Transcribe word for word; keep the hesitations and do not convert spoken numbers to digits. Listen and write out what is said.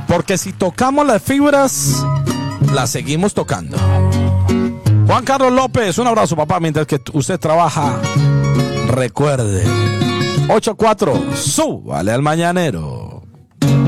Porque si tocamos las fibras, las seguimos tocando. Juan Carlos López, un abrazo, papá, mientras que usted trabaja. Recuerde, ocho cuatro, súbale al mañanero.